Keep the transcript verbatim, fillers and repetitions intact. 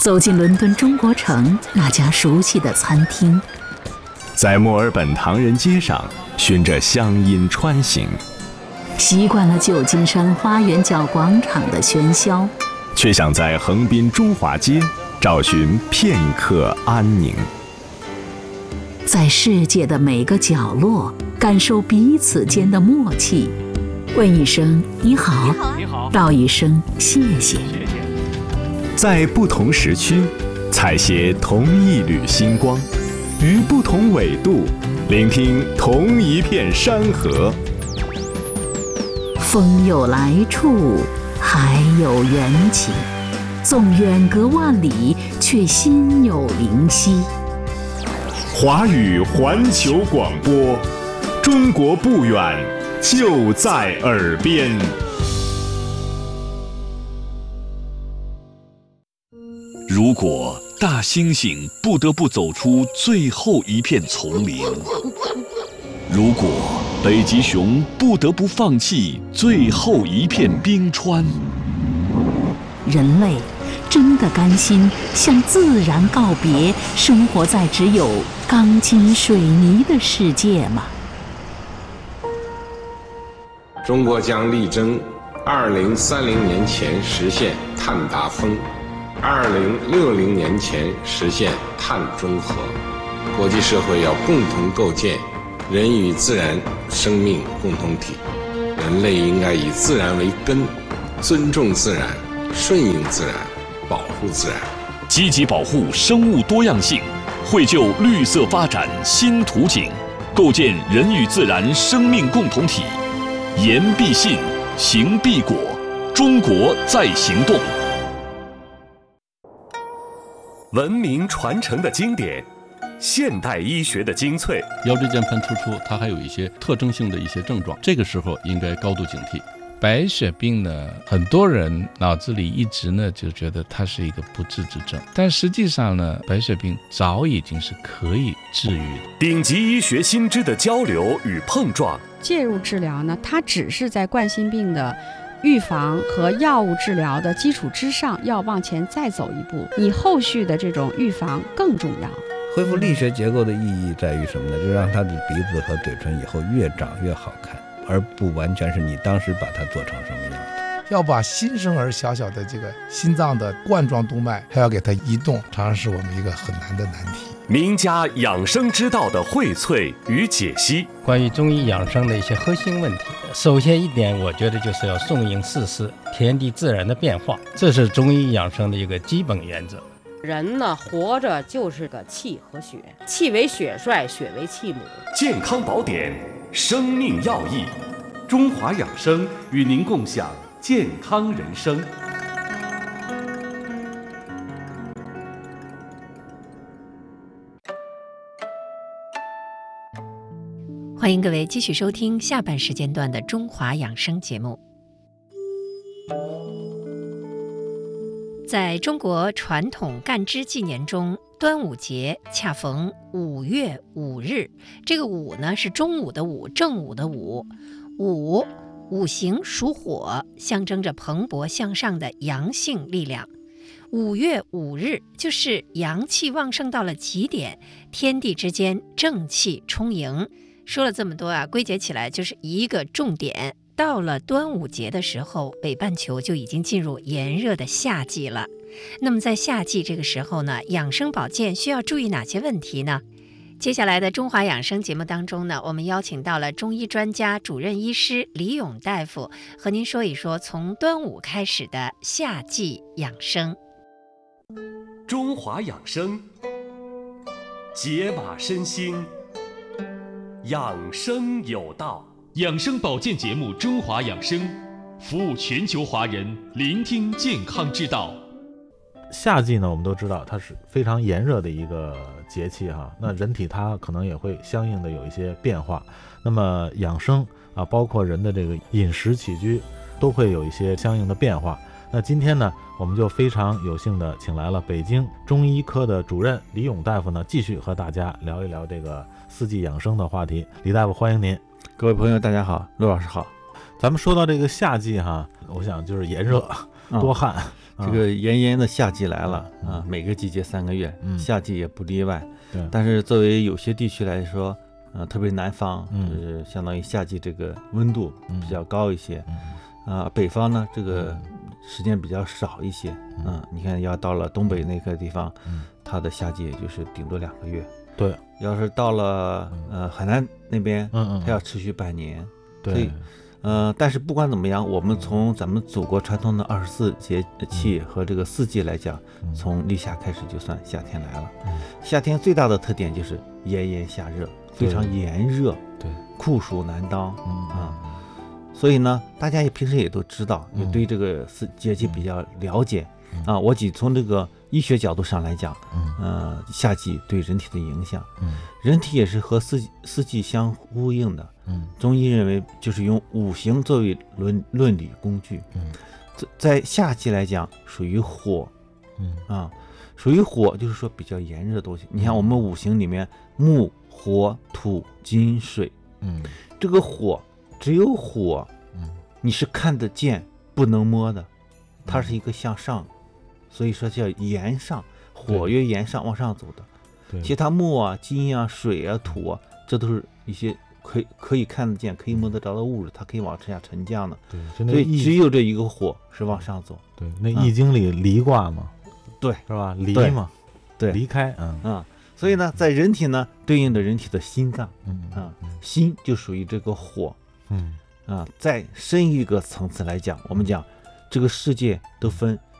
走进伦敦中国城那家熟悉的餐厅， 在墨尔本唐人街上循着乡音穿行， 习惯了旧金山花园角广场的喧嚣， 却想在横滨中华街找寻片刻安宁。 在世界的每个角落感受彼此间的默契，问一声你好， 你好， 道一声谢谢。 在不同时区采撷同一缕星光，于不同纬度聆听同一片山河。 风有来处，海有缘起，纵远隔万里，却心有灵犀。 华语环球广播，中国不远，就在耳边。 如果大猩猩不得不走出最后一片丛林，如果北极熊不得不放弃最后一片冰川， 人类真的甘心向自然告别，生活在只有钢筋水泥的世界吗？ 中国将力争二零三零年前实现碳达峰，二零六零年前实现碳中和。国际社会要共同构建人与自然生命共同体，人类应该以自然为根，尊重自然，顺应自然，保护自然， 积极保护生物多样性，绘就绿色发展新图景，构建人与自然生命共同体。言必信，行必果，中国在行动。 文明传承的经典，现代医学的精粹。 腰椎间盘突出，它还有一些特征性的一些症状，这个时候应该高度警惕。白血病呢，很多人脑子里一直呢就觉得它是一个不治之症，但实际上呢，白血病早已经是可以治愈的。 顶级医学新知的交流与碰撞， 介入治疗呢，它只是在冠心病的预防和药物治疗的基础之上，要往前再走一步，你后续的这种预防更重要。 恢复力学结构的意义在于什么呢？就让他的鼻子和嘴唇以后越长越好看，而不完全是你当时把它做成什么样的。 要把新生儿小小的这个心脏的冠状动脉还要给它移动，常常是我们一个很难的难题。 名家养生之道的荟萃与解析， 关于中医养生的一些核心问题，首先一点，我觉得就是要顺应四时，天地自然的变化，这是中医养生的一个基本原则。 人呢，活着就是个气和血，气为血帅，血为气母。 健康宝典，生命要义，中华养生与您共享健康人生。 欢迎各位继续收听下半时间段的中华养生节目。在中国传统干支纪年中，端午节恰逢五月五日，这个午呢是中午的午，正午的午。午五行属火，象征着蓬勃向上的阳性力量。五月五日就是阳气旺盛到了极点，天地之间正气充盈。说了这么多啊，归结起来就是一个重点。到了端午节的时候，北半球就已经进入炎热的夏季了。那么在夏季这个时候呢，养生保健需要注意哪些问题呢？接下来的中华养生节目当中呢，我们邀请到了中医专家、主任医师李勇大夫，和您说一说从端午开始的夏季养生。 中华养生，解码身心，养生有道。 养生保健节目《中华养生》，服务全球华人，聆听健康之道。 夏季呢，我们都知道它是非常炎热的一个节气哈，那人体它可能也会相应的有一些变化。那么养生啊，包括人的这个饮食起居，都会有一些相应的变化。那今天呢，我们就非常有幸的请来了北京中医科的主任李勇大夫呢，继续和大家聊一聊这个四季养生的话题。李大夫，欢迎您。 各位朋友大家好，陆老师好。 咱们说到这个夏季哈，我想就是炎热， 多汗。 这个炎炎的夏季来了啊，每个季节三个月，夏季也不例外。 对， 但是作为有些地区来说，呃，特别南方，就是相当于夏季这个温度比较高一些。啊，北方呢，这个时间比较少一些。嗯，你看，要到了东北那个地方，它的夏季也就是顶多两个月。 对， 要是到了呃海南那边， 嗯嗯， 它要持续半年。 对。 所以呃，但是不管怎么样，我们从咱们祖国传统的二十四节气和这个四季来讲， 嗯、 从立夏开始就算夏天来了。嗯、夏天最大的特点就是炎炎夏热，非常炎热， 对， 酷暑难当。 嗯啊，所以呢，大家也平时也都知道，也对这个四节气比较了解。嗯、啊，我仅从这个医学角度上来讲，嗯，呃，夏季对人体的影响， 嗯， 人体也是和四四季相呼应的。 嗯， 中医认为就是用五行作为论论理工具。 嗯， 在夏季来讲属于火。 嗯啊，属于火，就是说比较炎热的东西。你看我们五行里面木、火、土、金、水。 嗯， 这个火只有火， 嗯， 你是看得见不能摸的，它是一个向上，所以说叫炎上，火越炎上往上走的。 对， 其他木啊、金啊、水啊、土啊，这都是一些可以可以看得见、可以摸得着的物质，它可以往下沉降的。 对， 所以只有这一个火是往上走。 对，那《易经》里离卦嘛， 对， 是吧？离嘛， 对， 离开，嗯啊，所以呢，在人体呢，对应着人体的心脏， 嗯啊，心就属于这个火， 嗯啊，再深一个层次来讲，我们讲这个世界都分